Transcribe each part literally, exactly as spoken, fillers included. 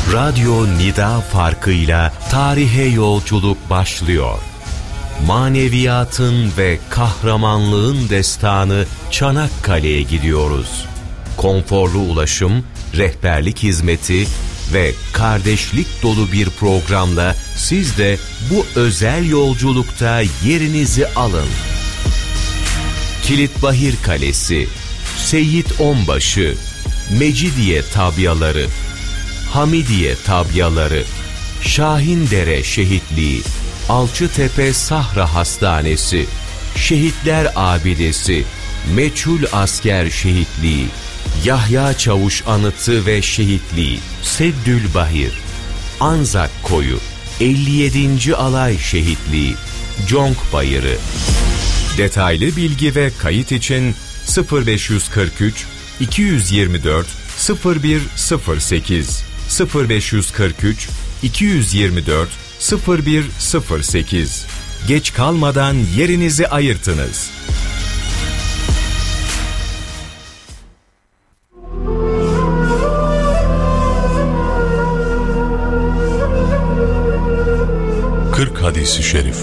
Radyo Nida farkıyla tarihe yolculuk başlıyor. Maneviyatın ve kahramanlığın destanı Çanakkale'ye gidiyoruz. Konforlu ulaşım, rehberlik hizmeti ve kardeşlik dolu bir programla siz de bu özel yolculukta yerinizi alın. Kilitbahir Kalesi, Seyit Onbaşı, Mecidiye Tabyaları, Hamidiye Tabyaları, Şahindere Şehitliği, Alçıtepe Sahra Hastanesi, Şehitler Abidesi, Meçhul Asker Şehitliği, Yahya Çavuş Anıtı ve Şehitliği, Seddülbahir, Anzak Koyu, elli yedinci Alay Şehitliği, Conk Bayırı. Detaylı bilgi ve kayıt için sıfır beş kırk üç iki yüz yirmi dört sıfır bir sıfır sekiz sıfır beş kırk üç iki yüz yirmi dört sıfır bir sıfır sekiz. Geç kalmadan yerinizi ayırtınız. kırk Hadis-i Şerif.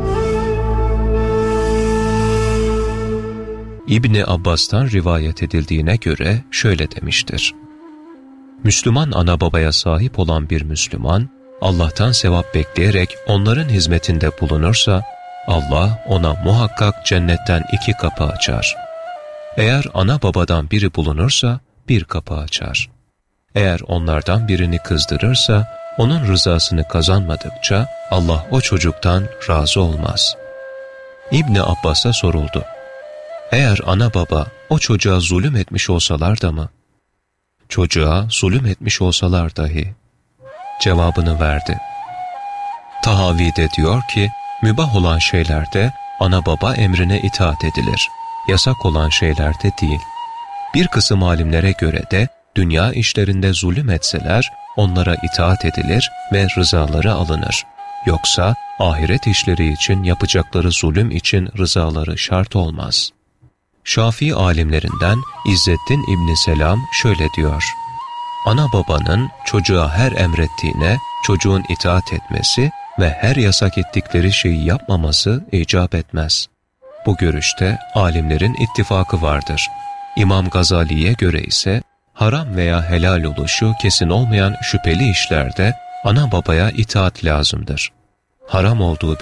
İbni Abbas'tan rivayet edildiğine göre şöyle demiştir: Müslüman ana babaya sahip olan bir Müslüman, Allah'tan sevap bekleyerek onların hizmetinde bulunursa, Allah ona muhakkak cennetten iki kapı açar. Eğer ana babadan biri bulunursa bir kapı açar. Eğer onlardan birini kızdırırsa, onun rızasını kazanmadıkça Allah o çocuktan razı olmaz. İbni Abbas'a soruldu: Eğer ana baba o çocuğa zulüm etmiş olsalar da mı? Çocuğa zulüm etmiş olsalar dahi. Cevabını verdi. Tahavi'de diyor ki, mübah olan şeylerde ana baba emrine itaat edilir. Yasak olan şeylerde değil. Bir kısım alimlere göre de dünya işlerinde zulüm etseler onlara itaat edilir ve rızaları alınır. Yoksa ahiret işleri için yapacakları zulüm için rızaları şart olmaz. Şafii alimlerinden İzzettin İbni Selam şöyle diyor: Ana babanın çocuğa her emrettiğine çocuğun itaat etmesi ve her yasak ettikleri şeyi yapmaması icap etmez. Bu görüşte alimlerin ittifakı vardır. İmam Gazali'ye göre ise haram veya helal oluşu kesin olmayan şüpheli işlerde ana babaya itaat lazımdır. Haram olduğu